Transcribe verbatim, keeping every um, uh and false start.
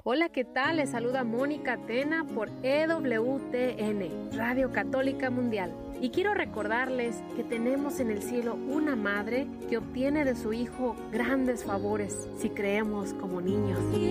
Hola, ¿qué tal? Les saluda Mónica Tena por E W T N, Radio Católica Mundial. Y quiero recordarles que tenemos en el cielo una madre que obtiene de su Hijo grandes favores si creemos como niños.